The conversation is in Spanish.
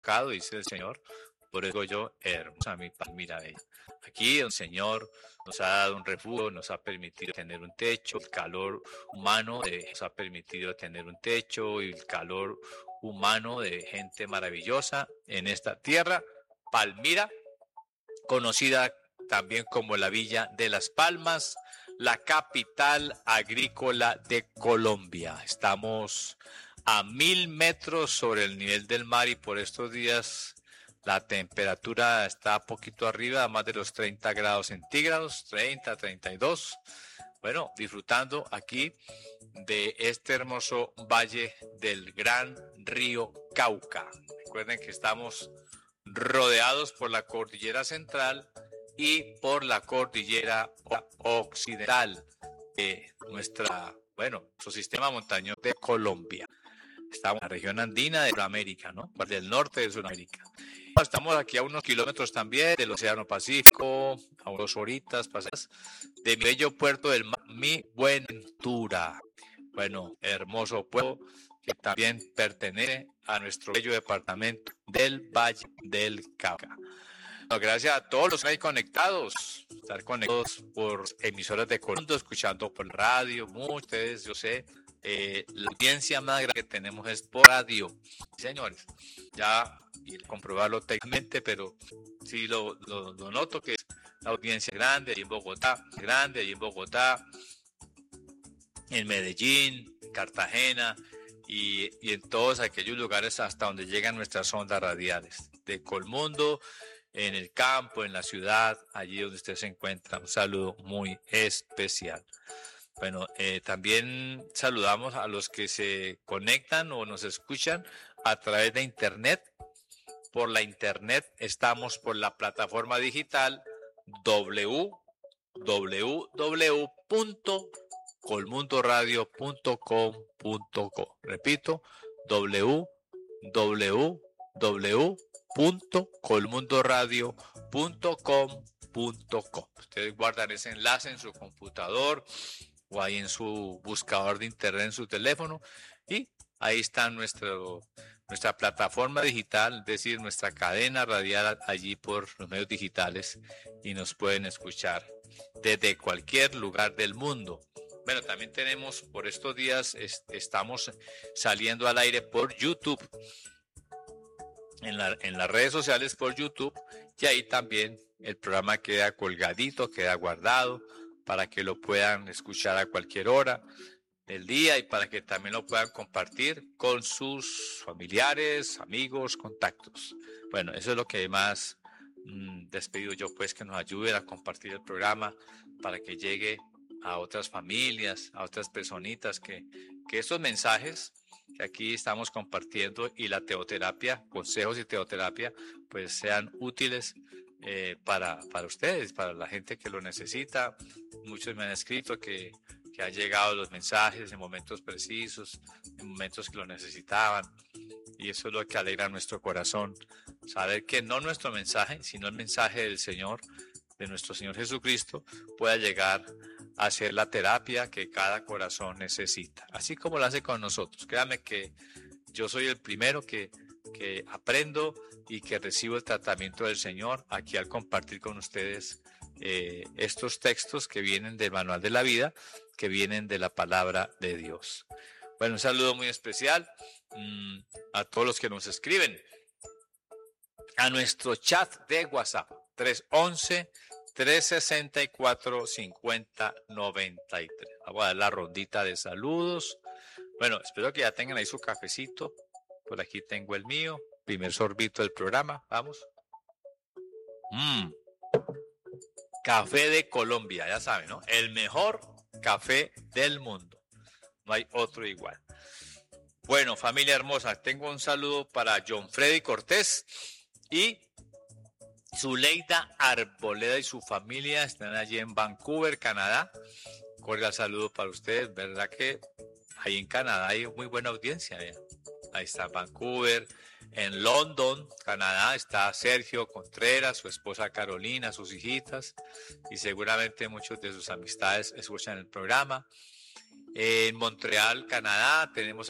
tocado, dice el Señor. Por eso yo, hermosa mi Palmira bella. Aquí el Señor nos ha dado un refugio, nos ha permitido tener un techo, el calor humano nos ha permitido tener un techo y el calor humano de gente maravillosa en esta tierra, Palmira, conocida también como la Villa de las Palmas, la capital agrícola de Colombia. Estamos a 1000 metros sobre el nivel del mar y por estos días la temperatura está un poquito arriba, a más de los 30 grados centígrados, 30, 32. Bueno, disfrutando aquí de este hermoso valle del gran río Cauca. Recuerden que estamos rodeados por la cordillera central y por la cordillera occidental de nuestro sistema montañoso de Colombia. Estamos en la región andina de Sudamérica, ¿no? Del norte de Sudamérica. Estamos aquí a unos kilómetros también del Océano Pacífico, a 2 horitas pasadas, de mi bello puerto del mar, Mi Buenaventura. Bueno, hermoso pueblo que también pertenece a nuestro bello departamento del Valle del Cauca. Bueno, gracias a todos los que están conectados, estar conectados por emisoras de Colombia, escuchando por radio, ustedes, yo sé, la audiencia más grande que tenemos es por radio, señores, ya y comprobarlo técnicamente, pero sí lo noto que es la audiencia grande, ahí en Bogotá, en Medellín, en Cartagena y en todos aquellos lugares hasta donde llegan nuestras ondas radiales de Colmundo, en el campo, en la ciudad, allí donde usted se encuentra. Un saludo muy especial. Bueno, también saludamos a los que se conectan o nos escuchan a través de internet. Por la internet estamos por la plataforma digital www.colmundoradio.com.co. Repito, www.colmundoradio.com.co. Ustedes guardan ese enlace en su computador o ahí en su buscador de internet en su teléfono y ahí está nuestra plataforma digital, es decir, nuestra cadena radial allí por los medios digitales y nos pueden escuchar desde cualquier lugar del mundo. Bueno, también tenemos por estos días, estamos saliendo al aire por YouTube, en las redes sociales por YouTube, y ahí también el programa queda colgadito, queda guardado para que lo puedan escuchar a cualquier hora del día y para que también lo puedan compartir con sus familiares, amigos, contactos. Bueno, eso es lo que más les pido yo, pues, que nos ayuden a compartir el programa para que llegue a otras familias, a otras personitas, que estos mensajes que aquí estamos compartiendo y la teoterapia, consejos y teoterapia, pues sean útiles para ustedes, para la gente que lo necesita. Muchos me han escrito que han llegado los mensajes en momentos precisos, en momentos que lo necesitaban, y eso es lo que alegra nuestro corazón, saber que no nuestro mensaje, sino el mensaje del Señor, de nuestro Señor Jesucristo, pueda llegar a ser la terapia que cada corazón necesita, así como lo hace con nosotros. Créanme que yo soy el primero que aprendo y que recibo el tratamiento del Señor aquí al compartir con ustedes estos textos que vienen del Manual de la Vida, que vienen de la Palabra de Dios. Bueno, un saludo muy especial a todos los que nos escriben a nuestro chat de WhatsApp 311-364-5093. Vamos a dar la rondita de saludos. Bueno, espero que ya tengan ahí su cafecito. Por aquí tengo el mío. Primer sorbito del programa. Vamos. Café de Colombia, ya saben, ¿no? El mejor café del mundo. No hay otro igual. Bueno, familia hermosa, tengo un saludo para John Freddy Cortés y Zuleida Arboleda y su familia. Están allí en Vancouver, Canadá. Cordial saludo para ustedes. ¿Verdad que ahí en Canadá hay muy buena audiencia? Ahí está Vancouver. En London, Canadá, está Sergio Contreras, su esposa Carolina, sus hijitas, y seguramente muchos de sus amistades escuchan el programa. En Montreal, Canadá, tenemos